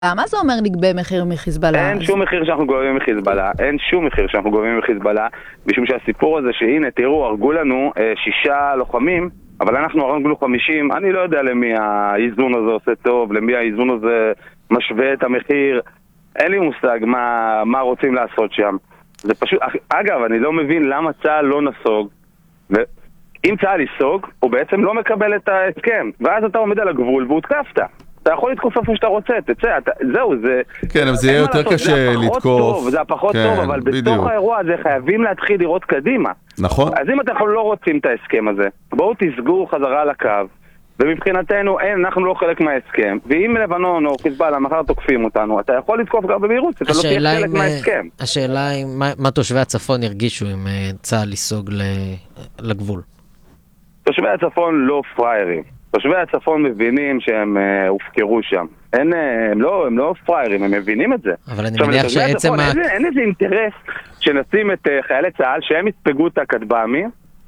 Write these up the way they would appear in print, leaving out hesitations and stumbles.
מה זה אומר נגבה מחיר מחיזבאללה? אין שום מחיר שאנחנו גובים מחיזבאללה, אין שום מחיר שאנחנו גובים מחיזבאללה, משום שהסיפור הזה שהנה, תראו, הרגו לנו 6 לוחמים, אבל אנחנו הרגנו 50, אני לא יודע למי האיזון הזה עושה טוב, למי האיזון הזה משווה את המחיר, אין לי מושג מה רוצים לעשות שם. זה פשוט, אגב, אני לא מבין למה צה"ל לא נסוג, ואם צה"ל יסוג, הוא בעצם לא מקבל את ההסכם, ואז אתה עומד על הגבול והותקפת. אתה יכול לתקוף איפה שאתה רוצה, תצא, זהו, זה... כן, אבל זה יהיה יותר קשה לתקוף. זה הפחות טוב, אבל בתוך האירוע הזה חייבים להתחיל לראות קדימה. נכון. אז אם אתם לא רוצים את ההסכם הזה, בואו תסגרו חזרה לקו, ומבחינתנו אנחנו לא חלק מההסכם, ואם לבנון או חיזבאללה מחר תוקפים אותנו, אתה יכול לתקוף גם במהירות, אתה לא תהיה חלק מההסכם. השאלה היא, מה תושבי הצפון ירגישו אם צה"ל יסוג לגבול? תושבי הצפון לא פריירים. תושבי הצפון מבינים שהם הופקרו שם. הם לא פריירים, הם מבינים את זה. אבל אני מניח שעצם... אין איזה אינטרס שנשים את חיילי צה"ל, שהם יספגו את הכטב"מים,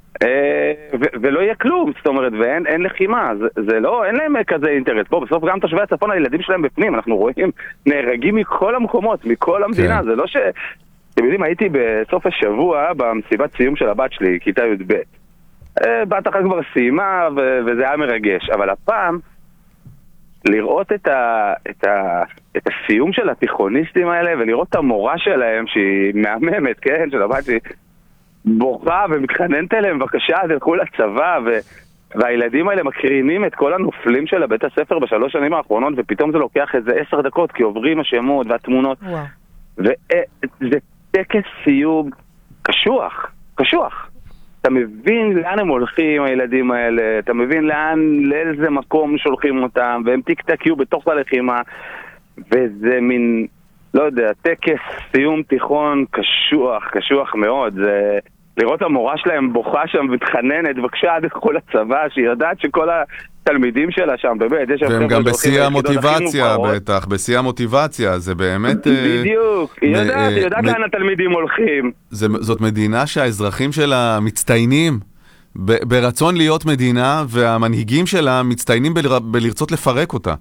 ולא יהיה כלום, זאת אומרת, ואין לחימה. זה לא, אין להם כזה אינטרס. בוא, בסוף גם תושבי הצפון, הילדים שלהם בפנים, אנחנו רואים, נהרגים מכל המקומות, מכל המדינה. זה לא ש... אתם יודעים, הייתי בסוף השבוע במסיבת סיום של הבת שלי, כיתה י"ב. בת אחת כבר סיימה וזה היה מרגש, אבל הפעם לראות את הסיום של התיכוניסטים האלה ולראות את המורה שלהם שהיא מהממת, כן, של הבת שהיא בוכה ומתחננת אליהם, בבקשה, תלכו לצבא, והילדים האלה מקרינים את כל הנופלים של בית הספר ב3 שנים האחרונות, ופתאום זה לוקח איזה 10 דקות כי עוברים השמות והתמונות, וזה טקס סיום קשוח. אתה מבין לאן הם הולכים, הילדים האלה, אתה מבין לאיזה מקום שולחים אותם, והם טיק-טק בתוך הלחימה, וזה מין, לא יודע, טקס סיום תיכון קשוח מאוד. זה לראות המורה שלהם בוכה שם ותחננת, בבקשה, עד כל הצבא, שהיא יודעת שכל התלמידים שלה שם, באמת, יש... והם גם בשיא המוטיבציה, בטח, בשיא המוטיבציה, זה באמת... בדיוק, היא יודעת לאן התלמידים הולכים. זאת מדינה שהאזרחים שלה מצטיינים ברצון להיות מדינה, והמנהיגים שלה מצטיינים בלרצות לפרק אותה.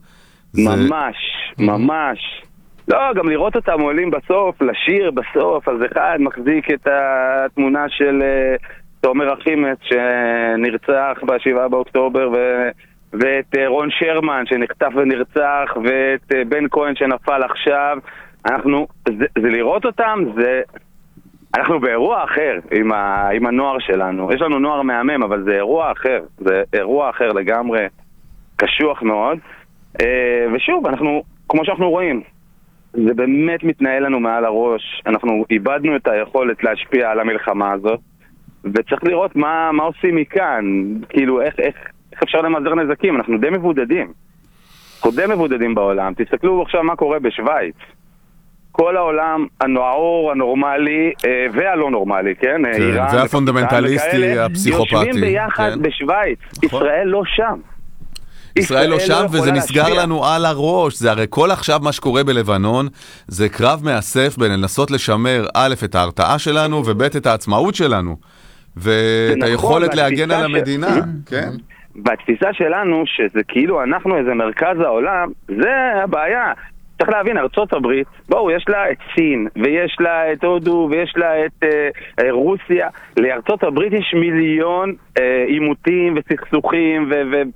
ממש. לא, גם לראות אותם עולים בסוף, לשיר בסוף, אז אחד מחזיק את התמונה של תומר אחימץ שנרצח ב7 באוקטובר, ואת רון שרמן שנחטף ונרצח, ואת בן כהן שנפל עכשיו. זה לראות אותם, אנחנו באירוע אחר עם הנוער שלנו. יש לנו נוער מהמם, אבל זה אירוע אחר. זה אירוע אחר לגמרי, קשוח מאוד. ושוב, כמו שאנחנו רואים, זה באמת מתנהל לנו מעל הראש. אנחנו איבדנו את היכולת להשפיע על המלחמה הזאת, וצריך לראות מה עושים מכאן. כאילו, איך אפשר למזער נזקים? אנחנו די מבודדים בעולם. תסתכלו עכשיו מה קורה בשוויץ. כל העולם הנאור, הנורמלי והלא נורמלי, כן? איראן, והפונדמנטליסטי, הפסיכופתי. יושבים ביחד בשוויץ. ישראל לא שם. ישראל לא שם, וזה נסגר לנו על הראש. זה הרי כל עכשיו מה שקורה בלבנון, זה קרב מאסף בין לנסות לשמר א' את ההרתעה שלנו, וב' את העצמאות שלנו, ואת היכולת להגן על המדינה. כן? בתפיסה שלנו, שזה כאילו אנחנו איזה מרכז העולם, זה הבעיה. צריך להבין, ארצות הברית, בואו, יש לה את סין, ויש לה את הודו, ויש לה את רוסיה. לארצות הברית יש מיליון עימותים וסכסוכים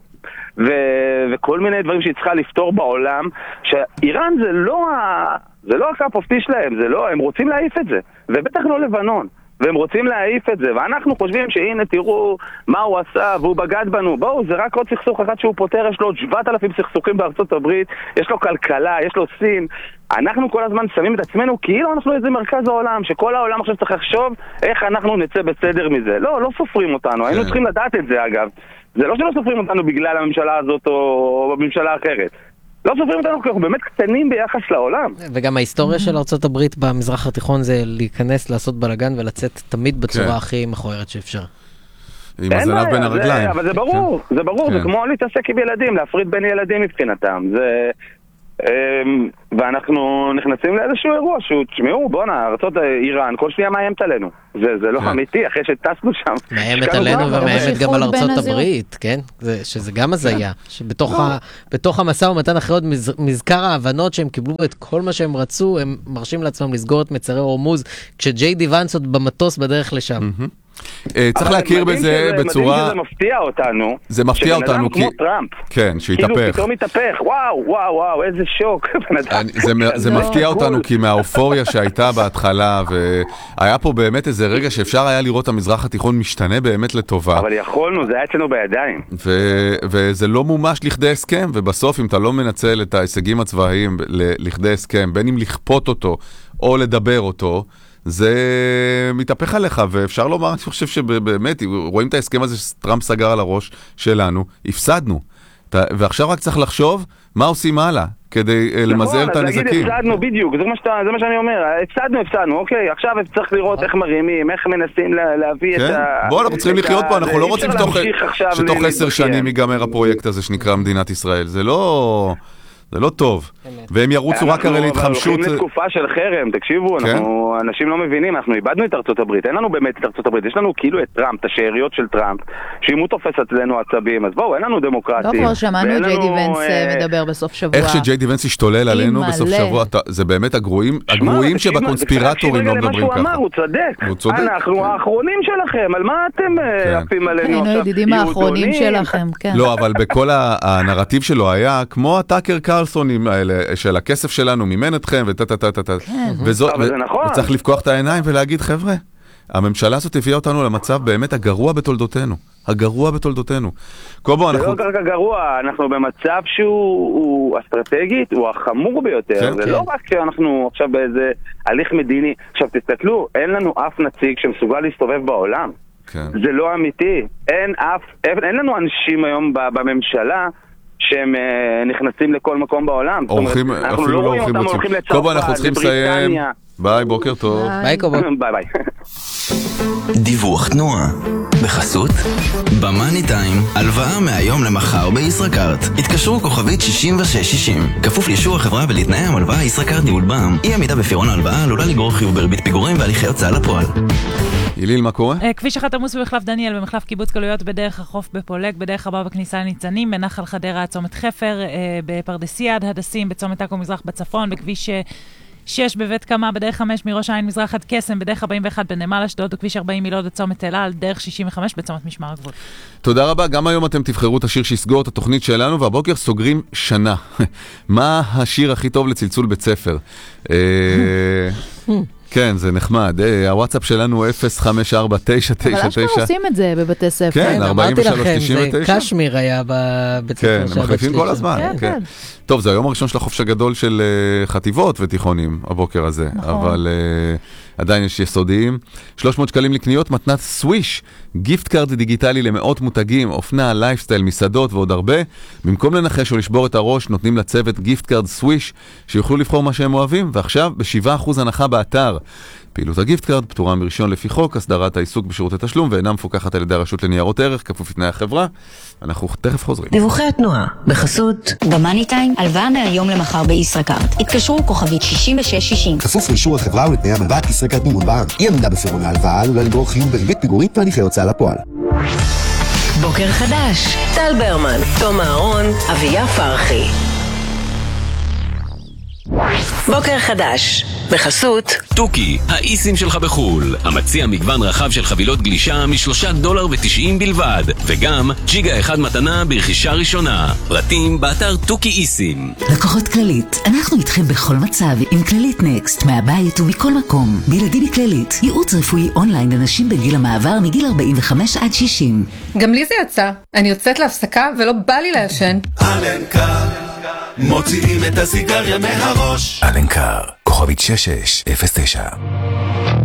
וכל מיני דברים שהיא צריכה לפתור בעולם, שאיראן זה לא הקאפ אוף טי שלהם, הם רוצים להעיף את זה, ובטח לא לבנון, והם רוצים להעיף את זה, ואנחנו חושבים שהנה תראו מה הוא עשה והוא בגד בנו. בואו, זה רק עוד סכסוך אחד שהוא פותר, יש לו 7,000 סכסוכים בארצות הברית, יש לו כלכלה, יש לו סין. אנחנו כל הזמן שמים את עצמנו כאילו אנחנו איזה מרכז העולם, שכל העולם עכשיו צריך לחשוב איך אנחנו נצא בסדר מזה. לא סופרים אותנו, היינו צריכים לדעת את זה אגב. זה לא שלא סופרים אותנו בגלל הממשלה הזאת או בממשלה אחרת. לא סופרים אותנו כי אנחנו באמת קטנים ביחס לעולם. וגם ההיסטוריה של ארצות הברית במזרח התיכון זה להיכנס, לעשות בלגן ולצאת תמיד בצורה הכי מכוערת שאפשר. עם הזנב בין הרגליים. אבל זה ברור, זה כמו להתעסק עם ילדים, להפריד בין ילדים מבחינתם. ואנחנו נכנסים לאיזשהו אירוע שהוא, תשמעו, בואנה, ארצות איראן, כל שנייה מאיימת עלינו. זה לא אמיתי, אחרי שטסנו שם. מאיימת עלינו ומאיימת גם על ארצות הברית, כן? שזה גם הזיה. שבתוך המשא ומתן אחרי עוד מזכר ההבנות שהם קיבלו את כל מה שהם רצו, הם מרשים לעצמם לסגור את מצרי הורמוז, כשג'יי די ונס עוד במטוס בדרך לשם. צריך להכיר בזה בצורה... מדהים שזה מפתיע אותנו. זה מפתיע אותנו כמו טראמפ. כן, שהתהפך. כאילו פתאום התהפך, וואו, איזה שוק. זה מפתיע אותנו כי מהאופוריה שהייתה בהתחלה, והיה פה באמת איזה רגע שאפשר היה לראות המזרח התיכון משתנה באמת לטובה. אבל יכולנו, זה היה אצלנו בידיים. וזה לא מומש לכדי הסכם, ובסוף אם אתה לא מנצל את ההישגים הצבאיים לכדי הסכם, בין אם לכפות אותו או לדבר אותו, זה מתהפך עליך, ואפשר לומר, אני חושב שבאמת, רואים את ההסכם הזה שטראמפ סגר על הראש שלנו, הפסדנו. ועכשיו רק צריך לחשוב מה עושים הלאה, כדי למזער את הנזקים. נכון, אז להגיד, הפסדנו בדיוק, זה מה שאני אומר, הפסדנו, אוקיי, עכשיו צריך לראות איך מרימים, איך מנסים להביא את ה... בואו, אנחנו צריכים לחיות פה, אנחנו לא רוצים שתוך 10 שנים ייגמר הפרויקט הזה שנקרא מדינת ישראל, זה לא טוב, והם ירוצו רק הרי להתחמשות. אנחנו הולכים לתקופה של חרם, תקשיבו, אנשים לא מבינים, אנחנו איבדנו את ארצות הברית, אין לנו באמת את ארצות הברית, יש לנו כאילו את טראמפ, את השאריות של טראמפ, שאם הוא תופס אצלנו עצבים, אז בואו, אין לנו דמוקרטיה. לא כבר שמענו את ג'יי די ונס מדבר בסוף שבוע. איך שג'יי די ונס השתולל עלינו בסוף שבוע, זה באמת הגרועים שבקונספירטורים לא מדברים ככה. הוא צודק, אנחנו האחרונים שלכם, על מה אתם עפים עלינו עכשיו? ידידים האחרונים שלכם, כן. לא, אבל בכל הנרטיב שלו היה כמו הטאקר קרלסונים האלה של הכסף שלנו מימן אתכם וצריך לפקוח את העיניים ולהגיד חבר'ה, הממשלה הזאת הביאה אותנו למצב באמת הגרוע בתולדותינו. קובו, זה לא כרגע גרוע, אנחנו במצב שהוא אסטרטגית, הוא החמור ביותר, זה לא רק שאנחנו עכשיו באיזה הליך מדיני. עכשיו תסתכלו, אין לנו אף נציג שמסוגל להסתובב בעולם, זה לא אמיתי, אין לנו אנשים היום בממשלה שהם נכנסים לכל מקום בעולם. אנחנו לא רואים אותם הולכים לצרפת, לבריטניה. ביי, בוקר טוב. ביי, קובו. ביי. דיווח תנועה בחסות במאני טיים, הלוואה מהיום למחר בישראכרט. התקשרו כוכבית 6660, כפוף לאישור החברה ולתנאי המלוואה. ישראכרט ניהול בע"מ. אי עמידה בפירעון ההלוואה עלולה לגרור חיוב בריבית פיגורים והליכי הוצאה לפועל. יליל, מה קורה? כביש 1 עמוס במחלף דניאל, במחלף קיבוץ גלויות, בדרך החוף בפולג, בדרך הבא בכניסה לניצנים, בנחל חדרה עד צומת חפר, בפרדסיה עד הדסים, בצומת עכו מזרח בצפון, בכביש 6 בבית קמה, בדרך 5 מראש העין מזרח עד קסם, בדרך 41 בנמל אשדוד, וכביש 40 מלוד עד צומת אלה, על דרך 65 בצומת משמר הגבול. תודה רבה, גם היום אתם תבחרו את השיר שיסגור את התוכנית שלנו, והבוקר סוגרים שנה. מה השיר הכי טוב לצלצול בית ספר? כן, זה נחמד. הוואטסאפ שלנו 054999. אבל אשכרה עושים את זה בבתי ספר. כן, 4399. זה קשמיר היה בבית ספר. כן, מחליפים כל הזמן. טוב, זה היום הראשון של החופש הגדול של חטיבות ותיכונים, הבוקר הזה. אבל עדיין יש יסודיים. 300 שקלים לקניות, מתנת סוויש. גיפט קארד דיגיטלי למאות מותגים, אופנה, לייפסטייל, מסעדות ועוד הרבה. במקום לנחש או לשבור את הראש, נותנים לצוות גיפט קארד סוויש, שיוכלו לבחור מה שהם אוהבים, ועכשיו ב7% הנחה באתר. פעילות הגיפט קארד פטורה מרישיון לפי חוק, הסדרת העיסוק בשירותי תשלום, ואינה מפוקחת על ידי הרשות לניירות ערך, כפוף לתנאי החברה. אנחנו תכף חוזרים. דיווחי התנועה, בחסות במאני טיים, הלוואה מהיום למחר בישראכרט. התקשרו כוכבית 6660. כפוף לאישור החברה ולתנאי המלווה. ישראכרט ניהול בע"מ. אי עמידה בפירעון ההלוואה עלולה לגרור חיוב בריבית פיגורים והליכי הוצאה לפועל. בוקר חדש, טל ברמן, תום אהרון, אביה פרחי. בוקר חדש, בחסות טוקי, האיסים שלך בחול, המציע מגוון רחב של חבילות גלישה $3.90 בלבד, וגם ג'יגה 1 מתנה ברכישה ראשונה. פרטים באתר טוקי איסים. לקוחות כללית, אנחנו איתכם בכל מצב עם כללית נקסט, מהבית ומכל מקום. בלעדי בכללית, ייעוץ רפואי אונליין לנשים בגיל המעבר מגיל 45 עד 60. גם לי זה יצא, אני יוצאת להפסקה ולא בא לי לישן. אלנקר, מוציאים את הסיגריה מהראש. אלנקר, כוכבית 6609.